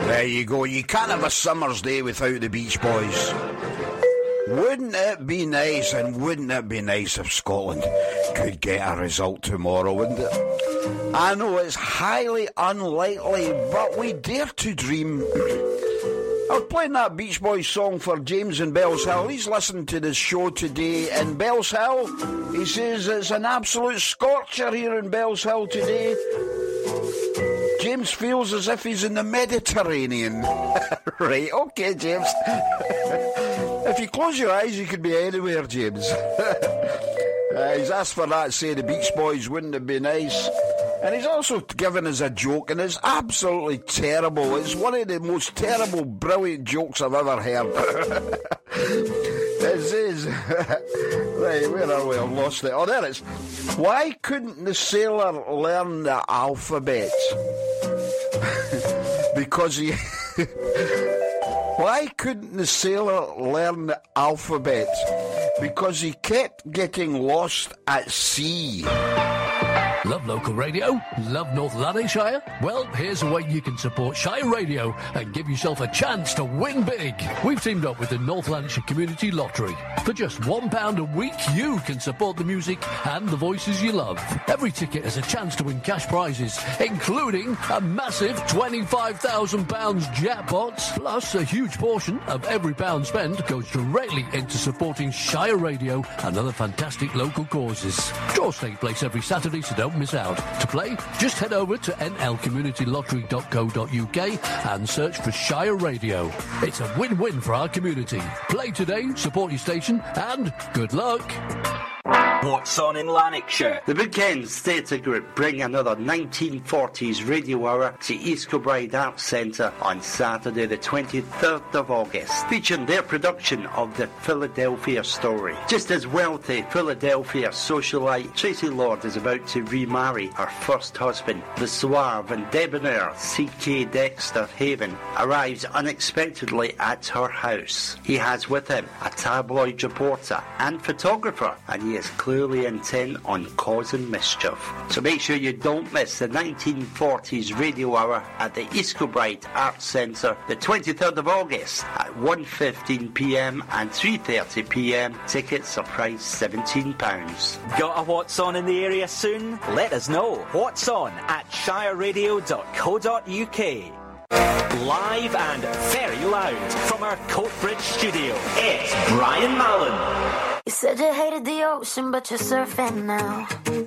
There you go. You can't have a summer's day without the Beach Boys. Wouldn't it be nice, and wouldn't it be nice if Scotland could get a result tomorrow, wouldn't it? I know it's highly unlikely, but we dare to dream. I was playing that Beach Boys song for James in Bells Hill. He's listened to this show today in Bells Hill. He says it's an absolute scorcher here in Bells Hill today. James feels as if he's in the Mediterranean. Right, okay, James. If you close your eyes, you could be anywhere, James. He's asked for that, say the Beach Boys, wouldn't it be nice? And he's also given us a joke, and it's absolutely terrible. It's one of the most terrible, brilliant jokes I've ever heard. It says, right, where are we? I've lost it. Oh, there it is. Why couldn't the sailor learn the alphabet? Because he... Why couldn't the sailor learn the alphabet? Because he kept getting lost at sea. Love local radio? Love North Lanarkshire? Well, here's a way you can support Shire Radio and give yourself a chance to win big. We've teamed up with the North Lanarkshire Community Lottery. For just £1 a week, you can support the music and the voices you love. Every ticket has a chance to win cash prizes, including a massive £25,000 jackpot. Plus, a huge portion of every pound spent goes directly into supporting Shire Radio and other fantastic local causes. Draws take place every Saturday, so don't miss out. To play, just head over to nlcommunitylottery.co.uk and search for Shire Radio. It's a win-win for our community. Play today, support your station, and good luck. What's on in Lanarkshire? The Bookends Theatre Group bring another 1940s radio hour to East Kilbride Arts Centre on Saturday the 23rd of August, featuring their production of The Philadelphia Story. Just as wealthy Philadelphia socialite Tracy Lord is about to remarry her first husband, the suave and debonair C.K. Dexter Haven arrives unexpectedly at her house. He has with him a tabloid reporter and photographer, and he is clearly intent on causing mischief. So make sure you don't miss the 1940s radio hour at the East Kilbride Arts Centre the 23rd of August at 1:15pm and 3:30pm. Tickets are priced £17. Got a What's On in the area soon? Let us know. What's On at shireradio.co.uk. Live and very loud from our Coatbridge studio, it's Brian Mallon. You said you hated the ocean, but you're surfing now.